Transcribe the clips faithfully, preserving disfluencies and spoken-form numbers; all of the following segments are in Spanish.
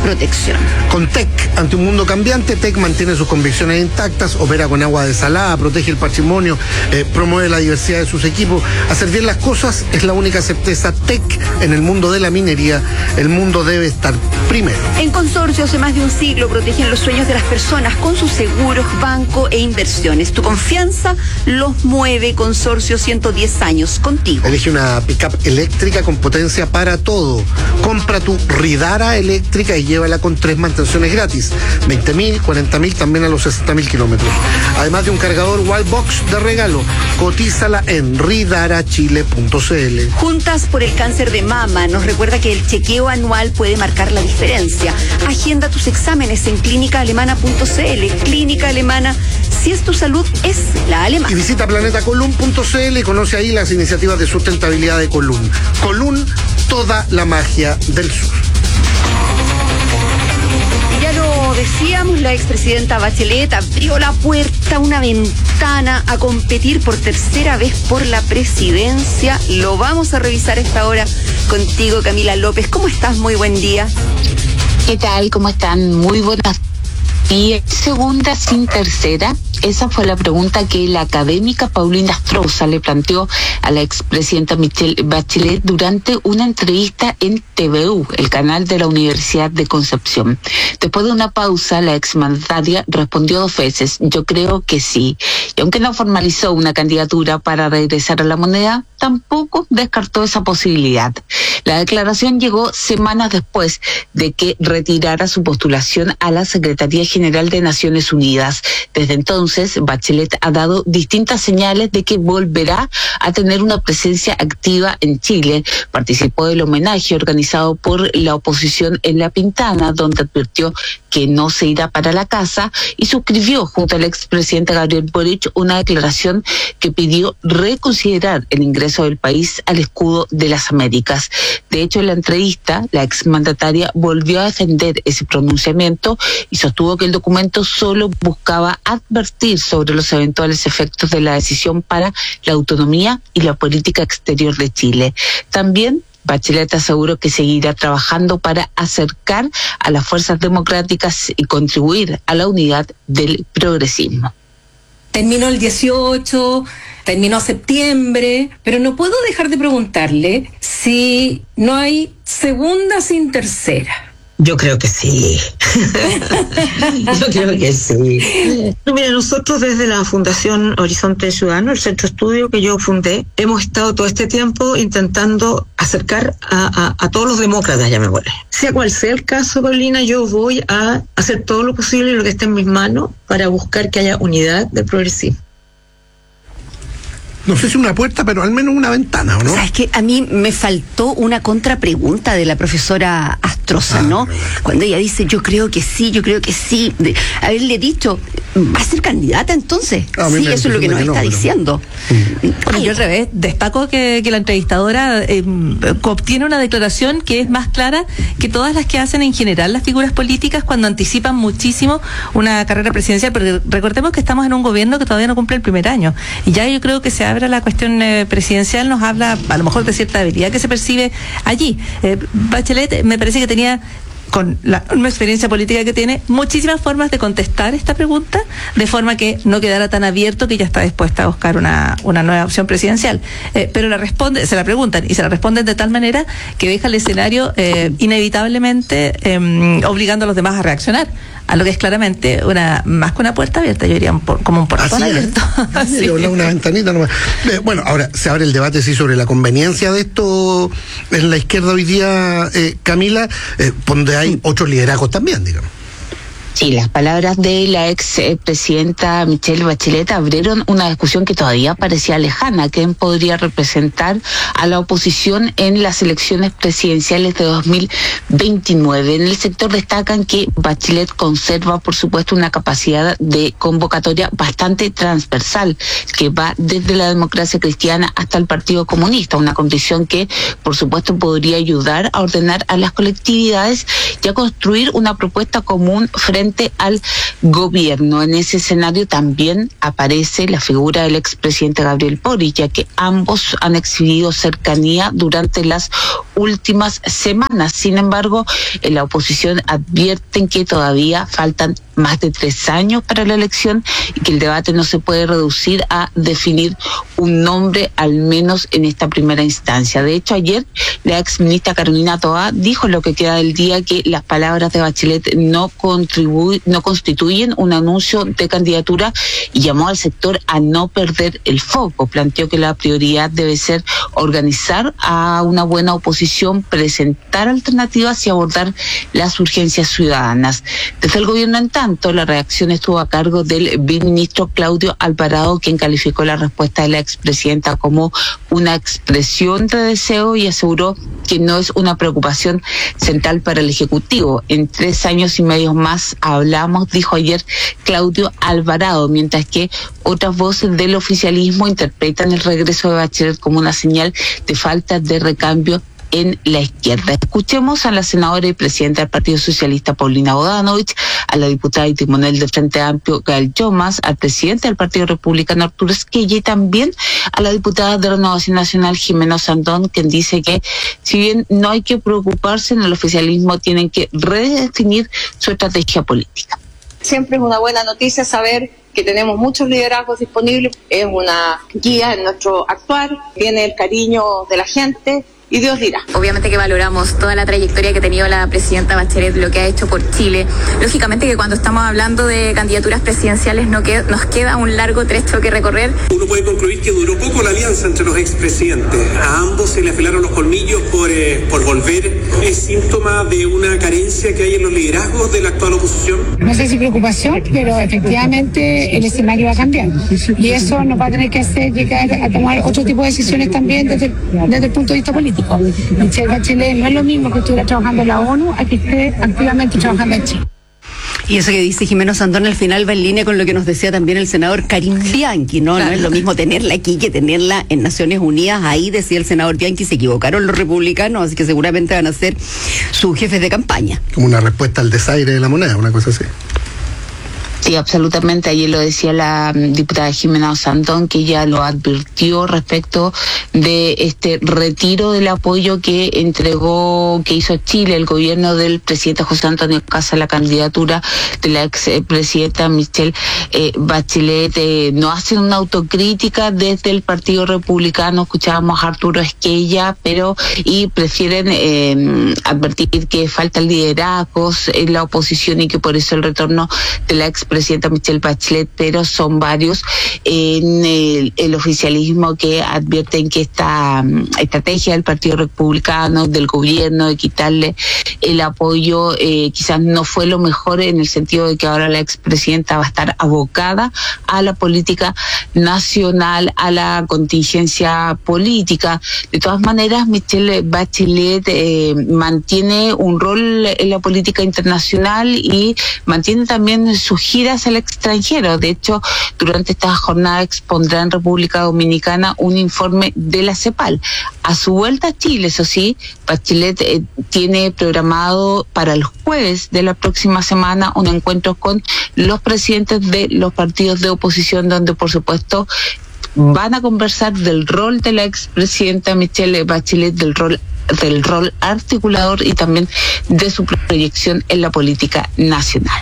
protección. Con T E C, ante un mundo cambiante, T E C mantiene sus convicciones intactas, opera con agua desalada, protege el patrimonio, eh, promueve la diversidad de sus equipos. Hacer bien las cosas es la única certeza. T E C en el mundo de la minería, el mundo debe estar primero. En Consorcio, hace más de un siglo, protegen los sueños de las personas con sus seguros, banco e inversiones. Tu confianza los mueve. Consorcio, ciento diez años contigo. Elige una pick-up eléctrica con potencia para todo. Compra tu Ridara eléctrica y llévala con tres mantenciones gratis. veinte mil, cuarenta mil, también a los sesenta mil kilómetros. Además de un cargador Wallbox de regalo. Cotízala en ridara chile punto c l. Juntas por el cáncer de mama nos recuerda que el chequeo anual puede marcar la diferencia. Agenda tus exámenes en clínica alemana punto c l. Clínica Alemana, si es tu salud, es la alemana. Y visita planeta column punto c l y conoce ahí las iniciativas de sustentabilidad de Column. Column, toda la magia del sur. Ya lo decíamos, la expresidenta Bachelet abrió la puerta, una ventana a competir por tercera vez por la presidencia. Lo vamos a revisar a esta hora contigo, Camila López. ¿Cómo estás? Muy buen día. ¿Qué tal? ¿Cómo están? Muy buenas. ¿Y segunda sin tercera? Esa fue la pregunta que la académica Paulina Stroza le planteó a la expresidenta Michelle Bachelet durante una entrevista en T V U, el canal de la Universidad de Concepción. Después de una pausa, la exmandataria respondió dos veces: yo creo que sí. Y aunque no formalizó una candidatura para regresar a la moneda, tampoco descartó esa posibilidad. La declaración llegó semanas después de que retirara su postulación a la Secretaría General de Naciones Unidas. Desde entonces, Bachelet ha dado distintas señales de que volverá a tener una presencia activa en Chile. Participó del homenaje organizado por la oposición en La Pintana, donde advirtió que no se irá para la casa, y suscribió junto al expresidente Gabriel Boric una declaración que pidió reconsiderar el ingreso del país al escudo de las Américas. De hecho, en la entrevista, la exmandataria volvió a defender ese pronunciamiento y sostuvo que el documento solo buscaba advertir sobre los eventuales efectos de la decisión para la autonomía y la política exterior de Chile. También Bachelet aseguró que seguirá trabajando para acercar a las fuerzas democráticas y contribuir a la unidad del progresismo. Terminó el dieciocho, terminó septiembre, pero no puedo dejar de preguntarle si no hay segunda sin tercera. Yo creo que sí. Yo creo que sí. No, mira, nosotros desde la Fundación Horizonte Ciudadano, el centro de estudio que yo fundé, hemos estado todo este tiempo intentando acercar a, a, a todos los demócratas, ya me acuerdo. Sea cual sea el caso, Paulina, yo voy a hacer todo lo posible y lo que esté en mis manos para buscar que haya unidad del progresismo. No sé si una puerta, pero al menos una ventana, ¿o no? ¿Sabes qué? A mí me faltó una contrapregunta de la profesora Astroza, ah, ¿no? Bueno. Cuando ella dice, yo creo que sí, yo creo que sí. De haberle dicho, ¿va a ser candidata entonces? Ah, sí, eso es lo que nos que está no, diciendo. Pero... Bueno, yo al revés, destaco que, que la entrevistadora eh, obtiene una declaración que es más clara que todas las que hacen en general las figuras políticas cuando anticipan muchísimo una carrera presidencial, pero recordemos que estamos en un gobierno que todavía no cumple el primer año. Y ya yo creo que se abre la cuestión eh, presidencial, nos habla a lo mejor de cierta debilidad que se percibe allí. Eh, Bachelet me parece que tenía, con la una experiencia política que tiene, muchísimas formas de contestar esta pregunta, de forma que no quedara tan abierto que ella está dispuesta a buscar una, una nueva opción presidencial. Eh, pero la responde, se la preguntan y se la responden de tal manera que deja el escenario eh, inevitablemente eh, obligando a los demás a reaccionar, a lo que es claramente una más que una puerta abierta, yo diría un por, como un portón abierto. Sí. Una, una ventanita nomás. Eh, bueno, ahora se abre el debate sí sobre la conveniencia de esto en la izquierda hoy día, eh, Camila, eh, donde hay otros liderazgos también, digamos. Sí, las palabras de la ex presidenta Michelle Bachelet abrieron una discusión que todavía parecía lejana. ¿Quién podría representar a la oposición en las elecciones presidenciales de dos mil veintinueve? En el sector destacan que Bachelet conserva, por supuesto, una capacidad de convocatoria bastante transversal, que va desde la democracia cristiana hasta el Partido Comunista, una condición que, por supuesto, podría ayudar a ordenar a las colectividades y a construir una propuesta común frente frente al gobierno. En ese escenario también aparece la figura del expresidente Gabriel Boric, ya que ambos han exhibido cercanía durante las últimas semanas. Sin embargo, en la oposición advierten que todavía faltan más de tres años para la elección y que el debate no se puede reducir a definir un nombre, al menos en esta primera instancia. De hecho, ayer la exministra Carolina Toá dijo en lo que queda del día que las palabras de Bachelet no contribuyen, no constituyen un anuncio de candidatura y llamó al sector a no perder el foco. Planteó que la prioridad debe ser organizar a una buena oposición, presentar alternativas y abordar las urgencias ciudadanas. Desde el gobierno, en tanto, la reacción estuvo a cargo del viceministro Claudio Alvarado, quien calificó la respuesta de la expresidenta como una expresión de deseo y aseguró que no es una preocupación central para el Ejecutivo. En tres años y medio más hablamos, dijo ayer Claudio Alvarado, mientras que otras voces del oficialismo interpretan el regreso de Bachelet como una señal de falta de recambio en la izquierda. Escuchemos a la senadora y presidenta del Partido Socialista, Paulina Bodanovich, a la diputada y timonel del Frente Amplio, Gael Llomas, al presidente del Partido Republicano, Arturo Esquella, y también a la diputada de Renovación Nacional, Jimena Sandón, quien dice que si bien no hay que preocuparse, en el oficialismo tienen que redefinir su estrategia política. Siempre es una buena noticia saber que tenemos muchos liderazgos disponibles, es una guía en nuestro actuar, tiene el cariño de la gente, y Dios dirá. Obviamente que valoramos toda la trayectoria que ha tenido la presidenta Bachelet, lo que ha hecho por Chile. Lógicamente que cuando estamos hablando de candidaturas presidenciales no queda, nos queda un largo trecho que recorrer. Uno puede concluir que duró poco la alianza entre los expresidentes. A ambos se le afilaron los colmillos por, eh, por volver. ¿Es síntoma de una carencia que hay en los liderazgos de la actual oposición? No sé si preocupación, pero efectivamente el escenario va cambiando. Y eso nos va a tener que hacer llegar a tomar otro tipo de decisiones también desde, desde el punto de vista político. Michelle Bachelet no es lo mismo que estuviera trabajando en la ONU a que esté activamente trabajando en Chile. Y eso que dice Jimena Sandón al final va en línea con lo que nos decía también el senador Karim Bianchi, ¿no? Claro. No es lo mismo tenerla aquí que tenerla en Naciones Unidas. Ahí decía el senador Bianchi, se equivocaron los republicanos, así que seguramente van a ser sus jefes de campaña. Como una respuesta al desaire de la moneda, una cosa así. Sí, absolutamente. Ayer lo decía la diputada Jimena Sandón, que ya lo advirtió respecto de este retiro del apoyo que entregó, que hizo Chile, el gobierno del presidente José Antonio Kast a la candidatura de la expresidenta Michelle eh, Bachelet. Eh, no hacen una autocrítica desde el Partido Republicano, escuchábamos a Arturo Esquella, pero y prefieren eh, advertir que faltan liderazgos en la oposición y que por eso el retorno de la expresidenta presidenta Michelle Bachelet, pero son varios en el, el oficialismo que advierten que esta um, estrategia del Partido Republicano, del gobierno, de quitarle el apoyo, eh, quizás no fue lo mejor, en el sentido de que ahora la expresidenta va a estar abocada a la política nacional, a la contingencia política. De todas maneras, Michelle Bachelet eh, mantiene un rol en la política internacional y mantiene también sus giras al extranjero. De hecho, durante esta jornada expondrá en República Dominicana un informe de la CEPAL. A su vuelta a Chile, eso sí, Bachelet eh, tiene programado para el jueves de la próxima semana un encuentro con los presidentes de los partidos de oposición, donde por supuesto van a conversar del rol de la expresidenta Michelle Bachelet, del rol del rol articulador y también de su proyección en la política nacional.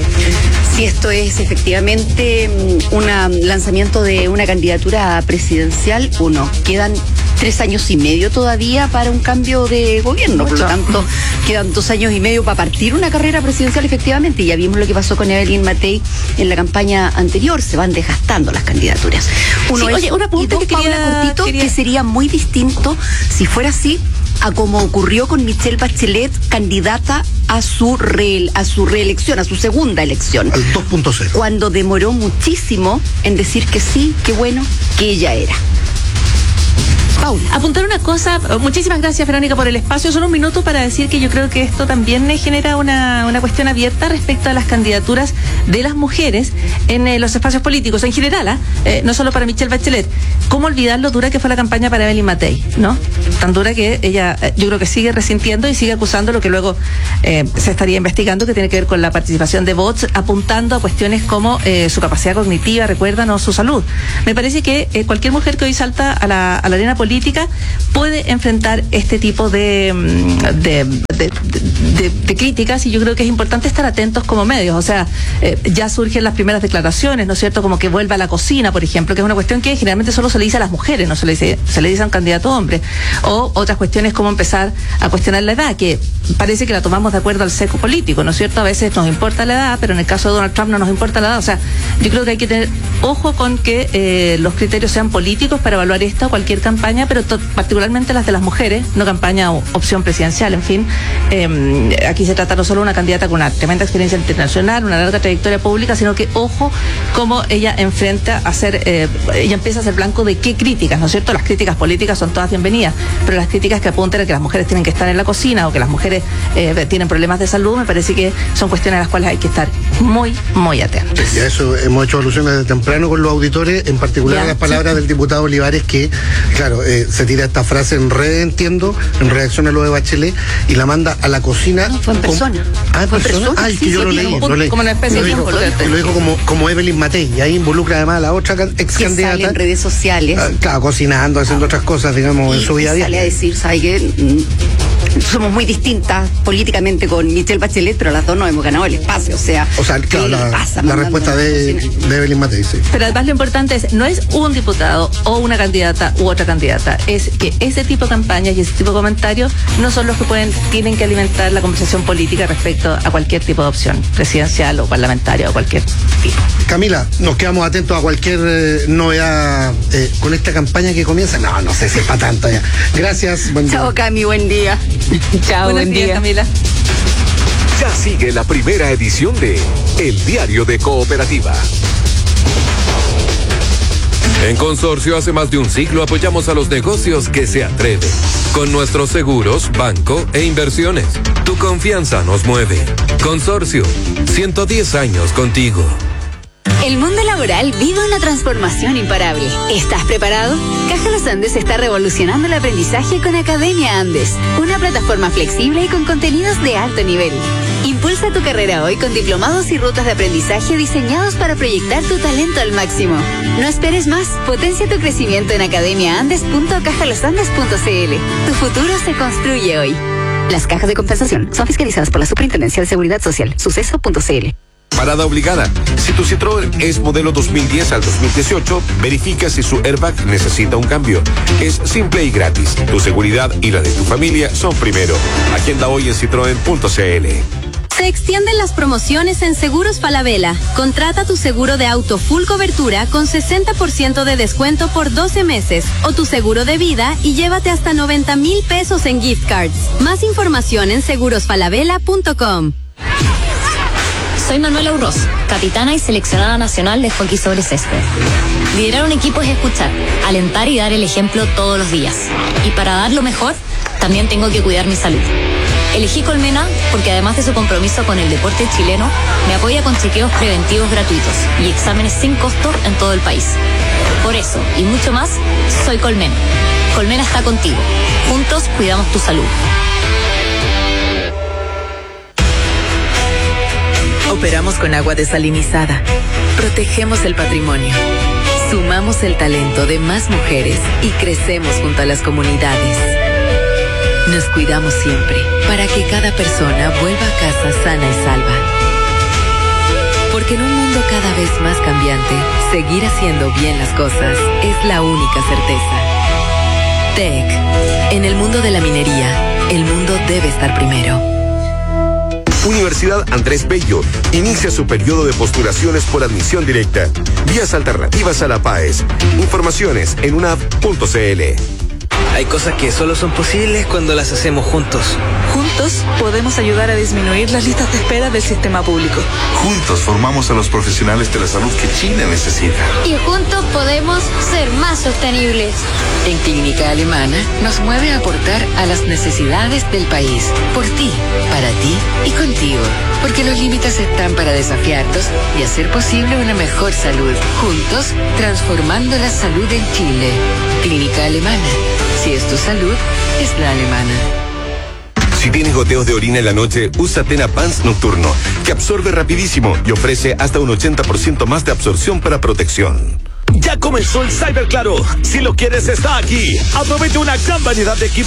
Si esto es efectivamente un lanzamiento de una candidatura presidencial, uno, quedan tres años y medio todavía para un cambio de gobierno, por lo tanto quedan dos años y medio para partir una carrera presidencial efectivamente, y ya vimos lo que pasó con Evelyn Matei en la campaña anterior, se van desgastando las candidaturas. Uno, sí, oye, una pregunta que quería, Paula, cortito, quería... que sería muy distinto si fuera así a como ocurrió con Michelle Bachelet, candidata a su re, a su reelección, a su segunda elección. Al dos punto cero. Cuando demoró muchísimo en decir que sí, que bueno, que ella era. Paula. Apuntar una cosa, muchísimas gracias Verónica por el espacio, solo un minuto para decir que yo creo que esto también genera una, una cuestión abierta respecto a las candidaturas de las mujeres en eh, los espacios políticos, en general, ¿eh? Eh, no solo para Michelle Bachelet. ¿Cómo olvidar lo dura que fue la campaña para Evelyn Matei, ¿no? Tan dura que ella, eh, yo creo que sigue resintiendo y sigue acusando lo que luego eh, se estaría investigando, que tiene que ver con la participación de bots, apuntando a cuestiones como eh, su capacidad cognitiva, recuerdan, o su salud. Me parece que eh, cualquier mujer que hoy salta a la, a la arena política puede enfrentar este tipo de de, de, de, de críticas, y yo creo que es importante estar atentos como medios. O sea, eh, ya surgen las primeras declaraciones, ¿no es cierto? Como que vuelva a la cocina, por ejemplo, que es una cuestión que generalmente solo se le dice a las mujeres, no se le dice, se le dice a un candidato hombre. O otras cuestiones como empezar a cuestionar la edad, que parece que la tomamos de acuerdo al seco político, ¿no es cierto? A veces nos importa la edad, pero en el caso de Donald Trump no nos importa la edad. O sea, yo creo que hay que tener ojo con que eh, los criterios sean políticos para evaluar esta o cualquier campaña, pero particularmente las de las mujeres, no campaña o opción presidencial, en fin. Eh, aquí se trata no solo de una candidata con una tremenda experiencia internacional, una larga trayectoria pública, sino que ojo cómo ella enfrenta a ser, eh, ella empieza a ser blanco de qué críticas, ¿no es cierto? Las críticas políticas son todas bienvenidas, pero las críticas que apuntan a que las mujeres tienen que estar en la cocina o que las mujeres eh, tienen problemas de salud, me parece que son cuestiones a las cuales hay que estar muy, muy atentos. Sí, ya eso hemos hecho alusiones de temprano con los auditores, en particular ya, las palabras sí. del diputado Olivares, que, claro, eh, se tira esta frase en red, entiendo, en reacción a lo de Bachelet, y la manda a la cocina. No, fue en persona. Ah, en persona. Ah, es que sí, yo sí, lo leí, como, lo leí. Como una especie de tiempo. Lo, lo dijo como, como Evelyn Matei, y ahí involucra además a la otra ex candidata. Sale en redes sociales. Ah, claro, cocinando, haciendo ah. otras cosas, digamos, y en su día a día. Sale a decir, ¿sabes qué? Mm, somos muy distintas políticamente con Michelle Bachelet, pero las dos nos hemos ganado el espacio, o sea. O sea, claro, la, pasa, la respuesta de, de Evelyn Matei, sí. Pero además lo importante es, no es un diputado o una candidata u otra candidata, es que ese tipo de campañas y ese tipo de comentarios no son los que pueden, tienen que alimentar la conversación política respecto a cualquier tipo de opción, presidencial o parlamentaria o cualquier tipo. Camila, nos quedamos atentos a cualquier eh, novedad eh, con esta campaña que comienza. No, no sé si es para tanto ya. Gracias, buen día. Chao, Cami, buen día. Chao, buen día, Camila. Ya sigue la primera edición de El Diario de Cooperativa. En Consorcio hace más de un siglo apoyamos a los negocios que se atreven. Con nuestros seguros, banco e inversiones. Tu confianza nos mueve. Consorcio, ciento diez años contigo. El mundo laboral vive una transformación imparable. ¿Estás preparado? Caja Los Andes está revolucionando el aprendizaje con Academia Andes, una plataforma flexible y con contenidos de alto nivel. Impulsa tu carrera hoy con diplomados y rutas de aprendizaje diseñados para proyectar tu talento al máximo. No esperes más, potencia tu crecimiento en academia andes punto caja los andes punto c l. Tu futuro se construye hoy. Las cajas de compensación son fiscalizadas por la Superintendencia de Seguridad Social, suceso punto c l. Parada obligada. Si tu Citroën es modelo dos mil diez al dos mil dieciocho, verifica si su airbag necesita un cambio. Es simple y gratis. Tu seguridad y la de tu familia son primero. Agenda hoy en citroen punto c l. Se extienden las promociones en Seguros Falabella. Contrata tu seguro de auto full cobertura con sesenta por ciento de descuento por doce meses o tu seguro de vida y llévate hasta noventa mil pesos en gift cards. Más información en seguros falabella punto com. Soy Manuela Urroz, capitana y seleccionada nacional de hockey sobre césped. Liderar un equipo es escuchar, alentar y dar el ejemplo todos los días. Y para dar lo mejor, también tengo que cuidar mi salud. Elegí Colmena porque además de su compromiso con el deporte chileno, me apoya con chequeos preventivos gratuitos y exámenes sin costo en todo el país. Por eso, y mucho más, soy Colmena. Colmena está contigo. Juntos cuidamos tu salud. Operamos con agua desalinizada. Protegemos el patrimonio. Sumamos el talento de más mujeres y crecemos junto a las comunidades. Nos cuidamos siempre para que cada persona vuelva a casa sana y salva. Porque en un mundo cada vez más cambiante, seguir haciendo bien las cosas es la única certeza. T E C. En el mundo de la minería, el mundo debe estar primero. Universidad Andrés Bello inicia su periodo de postulaciones por admisión directa. Vías alternativas a la PAES. Informaciones en unap punto c l. Hay cosas que solo son posibles cuando las hacemos juntos. Juntos podemos ayudar a disminuir las listas de espera del sistema público. Juntos formamos a los profesionales de la salud que Chile necesita. Y juntos podemos ser más sostenibles. En Clínica Alemana nos mueve a aportar a las necesidades del país. Por ti, para ti y contigo. Porque los límites están para desafiarlos y hacer posible una mejor salud. Juntos, transformando la salud en Chile. Clínica Alemana. Si es tu salud, es la alemana. Si tienes goteos de orina en la noche, usa Tena Pants Nocturno, que absorbe rapidísimo y ofrece hasta un ochenta por ciento más de absorción para protección. Ya comenzó el Cyber Claro. Si lo quieres, está aquí. Aprovecha una gran variedad de equipos